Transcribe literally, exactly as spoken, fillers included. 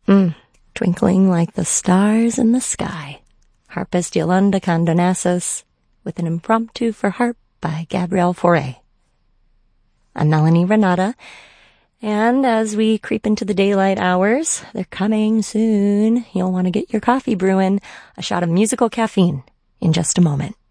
Mm, twinkling like the stars in the sky. Harpist Yolanda Condonazos with an impromptu for harp by Gabrielle Fauré. I'm Melanie Renata, and as we creep into the daylight hours, they're coming soon. You'll want to get your coffee brewing. A shot of musical caffeine in just a moment.